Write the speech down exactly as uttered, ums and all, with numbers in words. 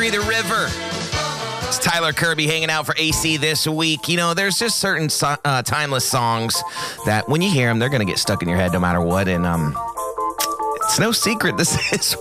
The River. It's Tyler Kirby hanging out for A C this week. You know, there's just certain so- uh, timeless songs that when you hear them, they're going to get stuck in your head no matter what. And um, it's no secret this is